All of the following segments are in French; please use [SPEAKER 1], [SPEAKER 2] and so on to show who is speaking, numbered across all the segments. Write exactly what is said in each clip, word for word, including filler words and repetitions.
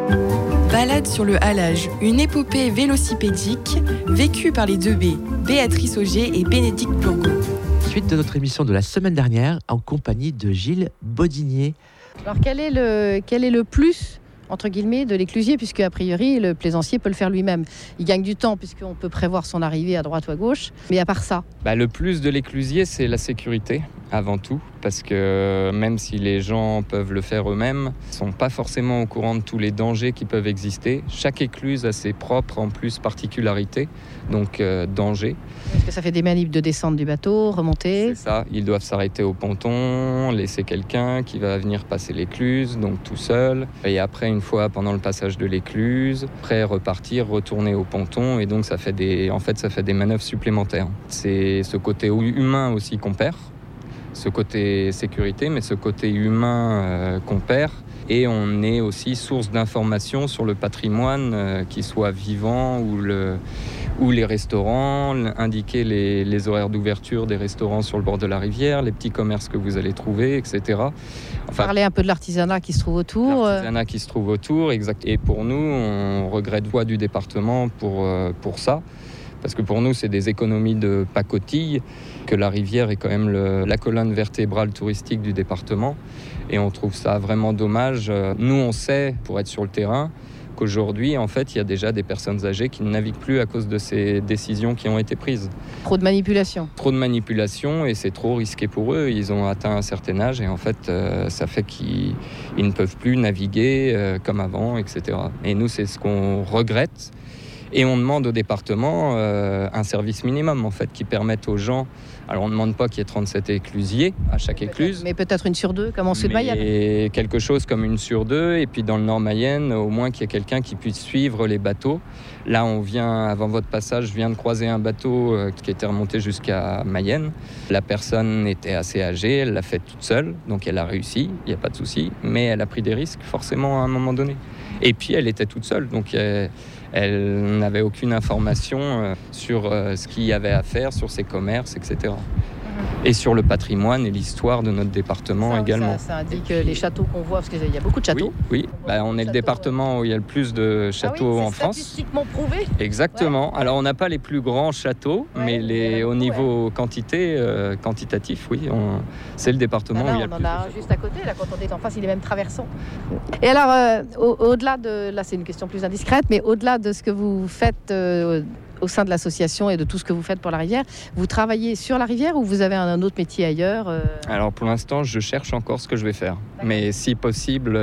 [SPEAKER 1] Balade sur le halage, une épopée vélocipédique vécue par les deux B, Béatrice Auger et Bénédicte Bourgault.
[SPEAKER 2] Suite de notre émission de la semaine dernière, en compagnie de Gilles Bodinier.
[SPEAKER 3] Alors quel est le, quel est le plus, entre guillemets, de l'éclusier, puisque a priori le plaisancier peut le faire lui-même. Il gagne du temps puisqu'on peut prévoir son arrivée à droite ou à gauche, mais à part ça.
[SPEAKER 4] Bah, le plus de l'éclusier, c'est la sécurité avant tout, parce que même si les gens peuvent le faire eux-mêmes, ils ne sont pas forcément au courant de tous les dangers qui peuvent exister. Chaque écluse a ses propres, en plus, particularités, donc euh, dangers.
[SPEAKER 3] Est-ce que ça fait des manips de descente du bateau, remonter ?
[SPEAKER 4] C'est ça, ils doivent s'arrêter au ponton, laisser quelqu'un qui va venir passer l'écluse, donc tout seul. Et après, une fois pendant le passage de l'écluse, après repartir, retourner au ponton, et donc ça fait des, en fait, ça fait des manœuvres supplémentaires. C'est ce côté humain aussi qu'on perd. Ce côté sécurité, mais ce côté humain euh, qu'on perd. Et on est aussi source d'informations sur le patrimoine, euh, qu'il soit vivant ou, le, ou les restaurants, indiquer les, les horaires d'ouverture des restaurants sur le bord de la rivière, les petits commerces que vous allez trouver, et cetera.
[SPEAKER 3] Enfin, parler un peu de l'artisanat qui se trouve autour.
[SPEAKER 4] L'artisanat qui se trouve autour, exact. Et pour nous, on regrette voix du département pour, euh, pour ça. Parce que pour nous, c'est des économies de pacotille, que la rivière est quand même le, la colonne vertébrale touristique du département. Et on trouve ça vraiment dommage. Nous, on sait, pour être sur le terrain, qu'aujourd'hui, en fait, il y a déjà des personnes âgées qui ne naviguent plus à cause de ces décisions qui ont été prises.
[SPEAKER 3] Trop de manipulation.
[SPEAKER 4] Trop de manipulation et c'est trop risqué pour eux. Ils ont atteint un certain âge et en fait, euh, ça fait qu'ils ils ne peuvent plus naviguer euh, comme avant, et cetera. Et nous, c'est ce qu'on regrette. Et on demande au département euh, un service minimum en fait, qui permette aux gens... Alors on ne demande pas qu'il y ait trente-sept éclusiers à chaque écluse.
[SPEAKER 3] Mais peut-être une sur deux, comme en Sud-Mayenne.
[SPEAKER 4] Et quelque chose comme une sur deux. Et puis dans le Nord-Mayenne, au moins qu'il y ait quelqu'un qui puisse suivre les bateaux. Là, on vient, avant votre passage, je viens de croiser un bateau euh, qui était remonté jusqu'à Mayenne. La personne était assez âgée, elle l'a fait toute seule. Donc elle a réussi, il n'y a pas de souci. Mais elle a pris des risques forcément à un moment donné. Et puis elle était toute seule. Donc elle, elle n'avait aucune information euh, sur euh, ce qu'il y avait à faire, sur ses commerces, et cetera. Et sur le patrimoine et l'histoire de notre département
[SPEAKER 3] ça,
[SPEAKER 4] également.
[SPEAKER 3] Ça, ça indique puis, les châteaux qu'on voit, parce qu'il y a beaucoup de châteaux.
[SPEAKER 4] Oui, oui. On, bah, on est le département où il y a le plus de châteaux ah oui, en France.
[SPEAKER 3] Statistiquement prouvé.
[SPEAKER 4] Exactement. Ouais. Alors on n'a pas les plus grands châteaux, ouais, mais les, beaucoup, au niveau ouais. quantité, euh, quantitatif, oui, on, c'est le département
[SPEAKER 3] bah là,
[SPEAKER 4] où il y a le plus.
[SPEAKER 3] On en a juste à côté, là, quand on est en face, il est même traversant. Et alors, euh, au, au-delà de, là c'est une question plus indiscrète, mais au-delà de ce que vous faites euh, au sein de l'association et de tout ce que vous faites pour la rivière, vous travaillez sur la rivière ou vous avez un autre métier ailleurs euh...
[SPEAKER 4] Alors pour l'instant, je cherche encore ce que je vais faire. D'accord. Mais si possible,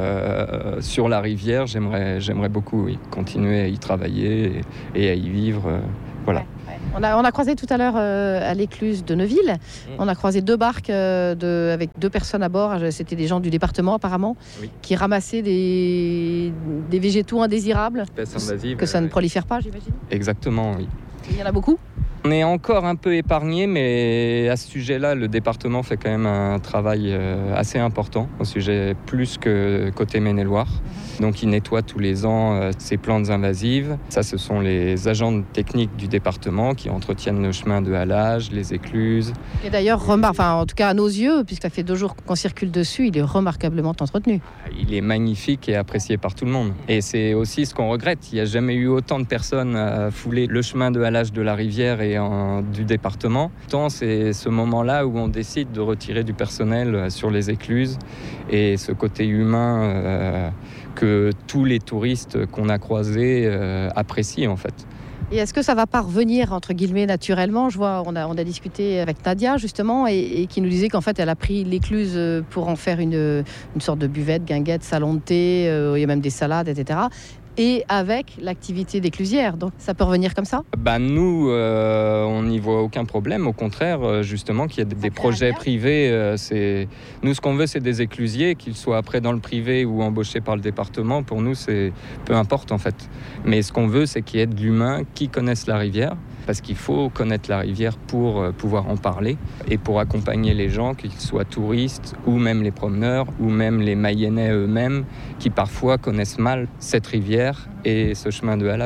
[SPEAKER 4] euh, sur la rivière, j'aimerais, j'aimerais beaucoup oui, continuer à y travailler et, et à y vivre. Euh, voilà.
[SPEAKER 3] Ouais. On a, on a croisé tout à l'heure euh, à l'écluse de Neuville, mmh. on a croisé deux barques euh, de, avec deux personnes à bord, c'était des gens du département apparemment, oui. qui ramassaient des, des végétaux indésirables,
[SPEAKER 4] invasive,
[SPEAKER 3] que ça
[SPEAKER 4] euh,
[SPEAKER 3] ne prolifère pas, j'imagine.
[SPEAKER 4] Exactement, oui.
[SPEAKER 3] Il y en a beaucoup ?
[SPEAKER 4] On est encore un peu épargné, mais à ce sujet-là, le département fait quand même un travail assez important, au sujet plus que côté Maine-et-Loire. Mmh. Donc il nettoie tous les ans ces plantes invasives. Ça, ce sont les agents techniques du département qui entretiennent le chemin de halage, les écluses.
[SPEAKER 3] Et d'ailleurs, remar- enfin, en tout cas à nos yeux, puisque ça fait deux jours qu'on circule dessus, il est remarquablement entretenu.
[SPEAKER 4] Il est magnifique et apprécié par tout le monde. Et c'est aussi ce qu'on regrette. Il n'y a jamais eu autant de personnes à fouler le chemin de halage de la rivière et En, du département. Tant c'est ce moment-là où on décide de retirer du personnel sur les écluses et ce côté humain euh, que tous les touristes qu'on a croisés euh, apprécient en fait.
[SPEAKER 3] Et est-ce que ça va pas revenir entre guillemets naturellement ? Je vois, on a, on a discuté avec Nadia justement et, et qui nous disait qu'en fait elle a pris l'écluse pour en faire une, une sorte de buvette, guinguette, salon de thé, euh, il y a même des salades, et cetera. Et avec l'activité d'éclusière. Donc ça peut revenir comme ça ?
[SPEAKER 4] Bah nous, euh, on n'y voit aucun problème. Au contraire, justement, qu'il y a des, des projets privés. Euh, c'est... Nous, ce qu'on veut, c'est des éclusiers, qu'ils soient après dans le privé ou embauchés par le département. Pour nous, c'est peu importe en fait. Mais ce qu'on veut, c'est qu'il y ait de l'humain qui connaisse la rivière. Parce qu'il faut connaître la rivière pour euh, pouvoir en parler et pour accompagner les gens, qu'ils soient touristes ou même les promeneurs ou même les Mayennais eux-mêmes qui parfois connaissent mal cette rivière et ce chemin de halage.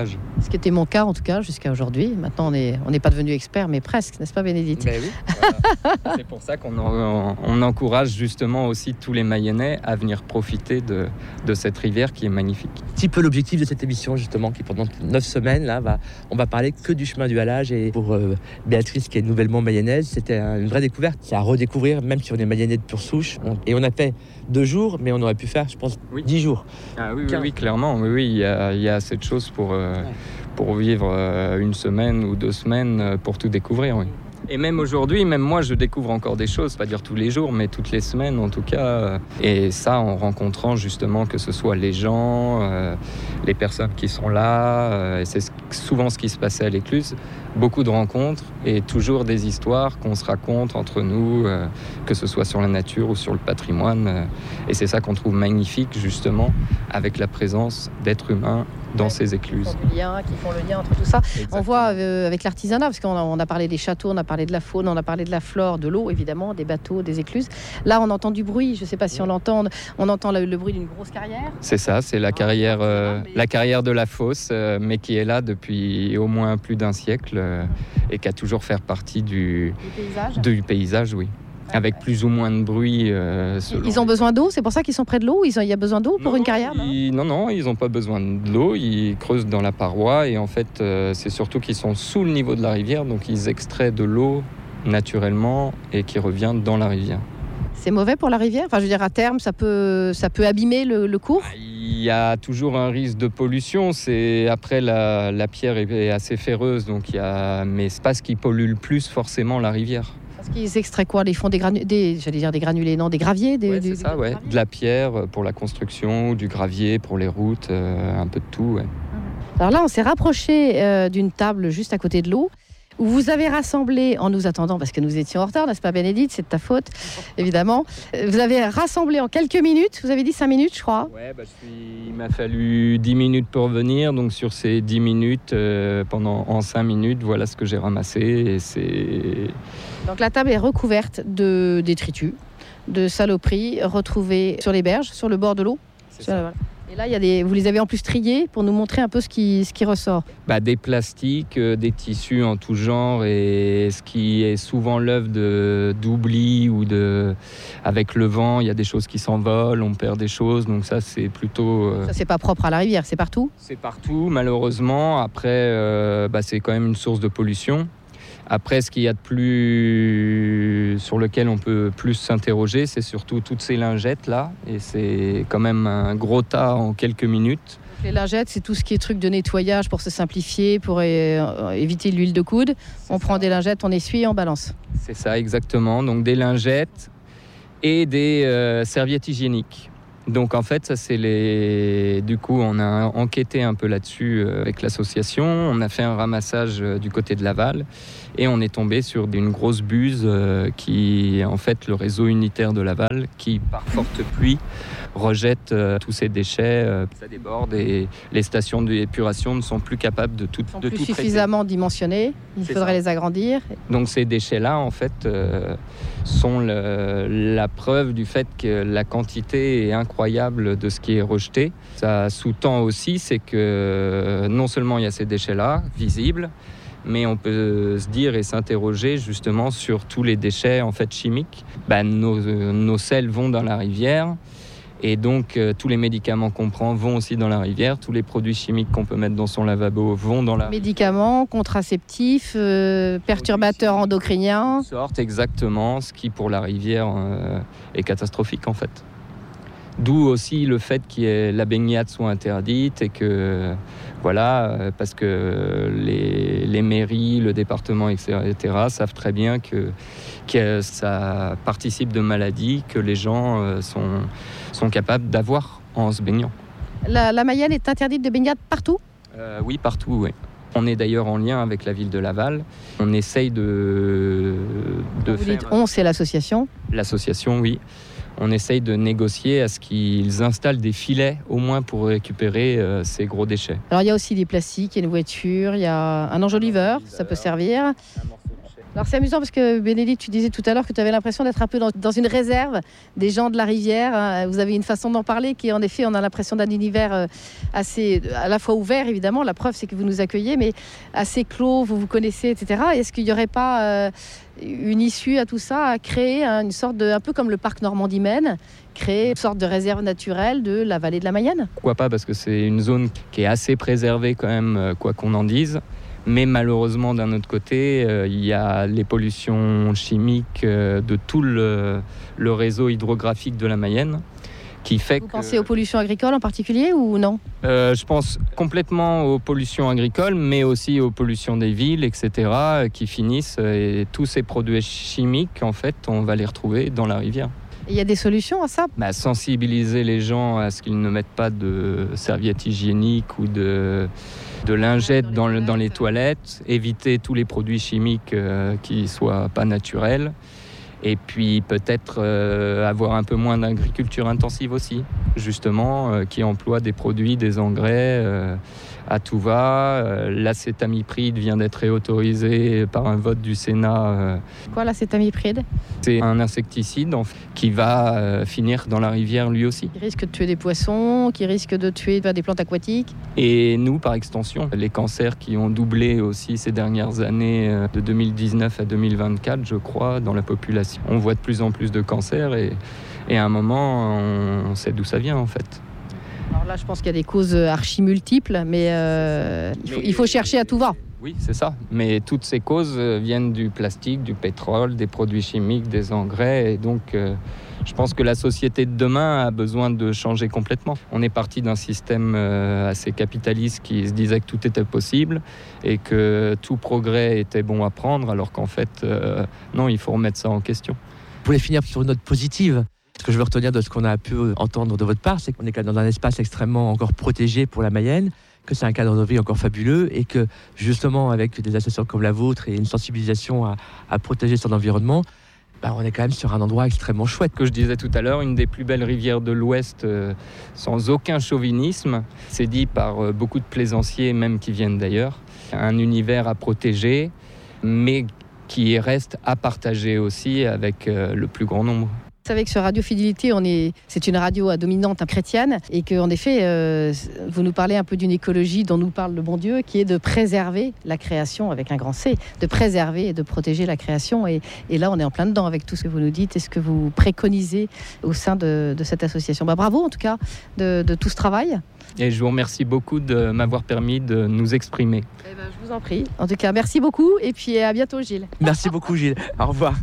[SPEAKER 3] Ce qui était mon cas en tout cas jusqu'à aujourd'hui. Maintenant on n'est on n'est pas devenu expert, mais presque, n'est-ce pas Bénédicte?
[SPEAKER 4] Ben oui, voilà. C'est pour ça qu'on en, on encourage justement aussi tous les Mayennais à venir profiter de, de cette rivière qui est magnifique.
[SPEAKER 2] Un petit peu l'objectif de cette émission justement, qui pendant neuf semaines, là, va, on va parler que du chemin du halage. Et pour euh, Béatrice qui est nouvellement mayonnaise, c'était une vraie découverte. C'est à redécouvrir, même si on est mayennais de pure souche. On, et on a fait deux jours, mais on aurait pu faire, je pense,
[SPEAKER 4] oui.
[SPEAKER 2] dix jours.
[SPEAKER 4] Ah oui, oui, oui, clairement. Oui, oui, il y a, il y a assez de choses pour, euh, ouais. pour vivre euh, une semaine ou deux semaines euh, pour tout découvrir. Oui. Et même aujourd'hui, même moi, je découvre encore des choses, pas dire tous les jours, mais toutes les semaines en tout cas. Et ça, en rencontrant justement que ce soit les gens, euh, les personnes qui sont là. Euh, et c'est souvent ce qui se passait à l'Écluse. Beaucoup de rencontres et toujours des histoires qu'on se raconte entre nous, euh, que ce soit sur la nature ou sur le patrimoine. Euh, et c'est ça qu'on trouve magnifique justement avec la présence d'êtres humains dans ouais, ces écluses.
[SPEAKER 3] Qui font, du lien, qui font le lien entre tout ça. Exactement. On voit euh, avec l'artisanat, parce qu'on a, on a parlé des châteaux, on a parlé de la faune, on a parlé de la flore, de l'eau évidemment, des bateaux, des écluses. Là on entend du bruit, je ne sais pas si on l'entend, on entend le, le bruit d'une grosse carrière.
[SPEAKER 4] C'est ça, c'est la, ah, carrière, euh, mais... la carrière de la fosse, euh, mais qui est là depuis au moins plus d'un siècle euh, et qui a toujours fait partie du,
[SPEAKER 3] du paysage.
[SPEAKER 4] Du paysage, oui. Avec plus ou moins de bruit. Euh,
[SPEAKER 3] ils ont besoin d'eau, c'est pour ça qu'ils sont près de l'eau. Ils ont, il y a besoin d'eau pour
[SPEAKER 4] non,
[SPEAKER 3] une carrière non,
[SPEAKER 4] ils, non, non, ils n'ont pas besoin de l'eau. Ils creusent dans la paroi et en fait, euh, c'est surtout qu'ils sont sous le niveau de la rivière, donc ils extraient de l'eau naturellement et qui revient dans la rivière.
[SPEAKER 3] C'est mauvais pour la rivière. Enfin, je veux dire, à terme, ça peut, ça peut abîmer le, le cours.
[SPEAKER 4] Il y a toujours un risque de pollution. C'est après la, la pierre est assez féreuse, donc il y a, mais c'est pas ce qui pollue le plus forcément la rivière.
[SPEAKER 3] Parce qu'ils extraient quoi? Ils font des granulés, des, j'allais dire des granulés, non, des graviers, des,
[SPEAKER 4] ouais,
[SPEAKER 3] des,
[SPEAKER 4] c'est ça,
[SPEAKER 3] des
[SPEAKER 4] ouais. De la pierre pour la construction, du gravier pour les routes, euh, un peu de tout. Ouais.
[SPEAKER 3] Alors là, on s'est rapproché euh, d'une table juste à côté de l'eau, où vous avez rassemblé, en nous attendant, parce que nous étions en retard, n'est-ce pas Bénédicte? C'est de ta faute, évidemment. Vous avez rassemblé en quelques minutes, vous avez dit cinq minutes, je crois.
[SPEAKER 4] Ouais, bah, je suis... il m'a fallu dix minutes pour venir, donc sur ces dix minutes, euh, pendant en cinq minutes, voilà ce que j'ai ramassé. Et c'est...
[SPEAKER 3] Donc la table est recouverte de détritus, de saloperies retrouvées sur les berges, sur le bord de l'eau.
[SPEAKER 4] C'est ça.
[SPEAKER 3] Et là, il y a des... vous les avez en plus triés pour nous montrer un peu ce qui, ce qui ressort.
[SPEAKER 4] Bah, des plastiques, euh, des tissus en tout genre, et ce qui est souvent l'œuvre de, d'oubli ou de... avec le vent, il y a des choses qui s'envolent, on perd des choses, donc ça c'est plutôt... Euh...
[SPEAKER 3] Ça c'est pas propre à la rivière, c'est partout?
[SPEAKER 4] C'est partout, malheureusement. Après, euh, bah, c'est quand même une source de pollution. Après, ce qu'il y a de plus sur lequel on peut plus s'interroger, c'est surtout toutes ces lingettes là, et c'est quand même un gros tas en quelques minutes.
[SPEAKER 3] Les lingettes, c'est tout ce qui est truc de nettoyage pour se simplifier, pour é- éviter l'huile de coude. C'est on ça. Prend des lingettes, on essuie et on balance.
[SPEAKER 4] C'est ça, exactement. Donc des lingettes et des euh, serviettes hygiéniques. Donc en fait, ça c'est les. Du coup, on a enquêté un peu là-dessus euh, avec l'association. On a fait un ramassage euh, du côté de Laval et on est tombé sur une grosse buse euh, qui est en fait le réseau unitaire de Laval qui, par forte pluie, rejette euh, tous ces déchets. Euh, ça déborde et les stations d'épuration ne sont plus capables de tout
[SPEAKER 3] traiter. Ils sont
[SPEAKER 4] de
[SPEAKER 3] plus
[SPEAKER 4] tout
[SPEAKER 3] suffisamment dimensionnés. Il c'est faudrait ça. Les agrandir.
[SPEAKER 4] Donc ces déchets-là, en fait, euh, sont le, la preuve du fait que la quantité est incroyable de ce qui est rejeté. Ça sous-tend aussi, c'est que non seulement il y a ces déchets-là, visibles, mais on peut se dire et s'interroger justement sur tous les déchets en fait chimiques. Ben, nos, nos sels vont dans la rivière. Et donc, euh, tous les médicaments qu'on prend vont aussi dans la rivière. Tous les produits chimiques qu'on peut mettre dans son lavabo vont dans la rivière.
[SPEAKER 3] Médicaments, contraceptifs, euh, perturbateurs endocriniens.
[SPEAKER 4] Sortent exactement, ce qui pour la rivière euh, est catastrophique en fait. D'où aussi le fait que la baignade soit interdite et que, voilà, parce que les, les mairies, le département, et cetera savent très bien que, que ça participe de maladies que les gens sont, sont capables d'avoir en se baignant.
[SPEAKER 3] La, la Mayenne est interdite de baignade partout ?
[SPEAKER 4] euh, Oui, partout, oui. On est d'ailleurs en lien avec la ville de Laval. On essaye de, de
[SPEAKER 3] Vous
[SPEAKER 4] faire...
[SPEAKER 3] dites on, c'est l'association ?
[SPEAKER 4] L'association, oui. On essaye de négocier à ce qu'ils installent des filets, au moins pour récupérer euh, ces gros déchets.
[SPEAKER 3] Alors il y a aussi des plastiques, il y a une voiture, il y a un enjoliveur, ça peut servir. Alors c'est amusant parce que Bénédicte, tu disais tout à l'heure que tu avais l'impression d'être un peu dans, dans une réserve des gens de la rivière. Vous avez une façon d'en parler qui, en effet, on a l'impression d'un univers assez, à la fois ouvert, évidemment. La preuve, c'est que vous nous accueillez, mais assez clos, vous vous connaissez, et cetera. Est-ce qu'il n'y aurait pas euh, une issue à tout ça, à créer hein, une sorte de, un peu comme le parc Normandie-Maine, créer une sorte de réserve naturelle de la vallée de la Mayenne?
[SPEAKER 4] Pourquoi pas, parce que c'est une zone qui est assez préservée quand même, quoi qu'on en dise. Mais malheureusement, d'un autre côté, euh, il y a les pollutions chimiques euh, de tout le, le réseau hydrographique de la Mayenne. Qui fait
[SPEAKER 3] Vous
[SPEAKER 4] que,
[SPEAKER 3] pensez aux pollutions agricoles en particulier ou non?
[SPEAKER 4] euh, Je pense complètement aux pollutions agricoles, mais aussi aux pollutions des villes, et cetera, qui finissent. Et tous ces produits chimiques, en fait, on va les retrouver dans la rivière.
[SPEAKER 3] Il y a des solutions à ça?
[SPEAKER 4] Bah, sensibiliser les gens à ce qu'ils ne mettent pas de serviettes hygiéniques ou de, de lingettes dans, le, dans les toilettes, éviter tous les produits chimiques euh, qui ne soient pas naturels, et puis peut-être euh, avoir un peu moins d'agriculture intensive aussi, justement, euh, qui emploie des produits, des engrais euh, à tout va. Euh, l'acétamipride vient d'être réautorisé par un vote du Sénat. Euh,
[SPEAKER 3] Quoi l'acétamipride?
[SPEAKER 4] C'est un insecticide en fait, qui va euh, finir dans la rivière lui aussi.
[SPEAKER 3] Qui risque de tuer des poissons, qui risque de tuer des plantes aquatiques.
[SPEAKER 4] Et nous, par extension, les cancers qui ont doublé aussi ces dernières années, euh, de deux mille dix-neuf à deux mille vingt-quatre, je crois, dans la population. On voit de plus en plus de cancers et, et à un moment, on sait d'où ça vient en fait.
[SPEAKER 3] Alors là, je pense qu'il y a des causes archi-multiples, mais, euh, il, faut, il faut chercher à tout va.
[SPEAKER 4] Oui, c'est ça. Mais toutes ces causes viennent du plastique, du pétrole, des produits chimiques, des engrais. Et donc, euh, je pense que la société de demain a besoin de changer complètement. On est parti d'un système euh, assez capitaliste qui se disait que tout était possible et que tout progrès était bon à prendre, alors qu'en fait, euh, non, il faut remettre ça en question.
[SPEAKER 2] Pour les finir sur une note positive, ce que je veux retenir de ce qu'on a pu entendre de votre part, c'est qu'on est quand même dans un espace extrêmement encore protégé pour la Mayenne, que c'est un cadre de vie encore fabuleux et que justement avec des associations comme la vôtre et une sensibilisation à, à protéger son environnement, bah on est quand même sur un endroit extrêmement chouette.
[SPEAKER 4] Que je disais tout à l'heure, une des plus belles rivières de l'Ouest, euh, sans aucun chauvinisme, c'est dit par euh, beaucoup de plaisanciers, même qui viennent d'ailleurs. Un univers à protéger, mais qui reste à partager aussi avec euh, le plus grand nombre.
[SPEAKER 3] Vous savez que sur Radio Fidélité, on est, c'est une radio à dominante chrétienne et qu'en effet, euh, vous nous parlez un peu d'une écologie dont nous parle le bon Dieu, qui est de préserver la création avec un grand C, de préserver et de protéger la création. Et, et là, on est en plein dedans avec tout ce que vous nous dites et ce que vous préconisez au sein de, de cette association. Bah, bravo en tout cas de, de tout ce travail.
[SPEAKER 4] Et je vous remercie beaucoup de m'avoir permis de nous exprimer.
[SPEAKER 3] Eh ben, je vous en prie. En tout cas, merci beaucoup et puis à bientôt Gilles.
[SPEAKER 2] Merci beaucoup Gilles. Au revoir.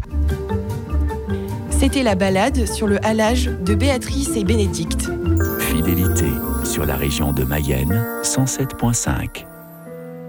[SPEAKER 1] C'était la balade sur le halage de Béatrice et Bénédicte.
[SPEAKER 5] Fidélité sur la région de Mayenne, cent sept virgule cinq.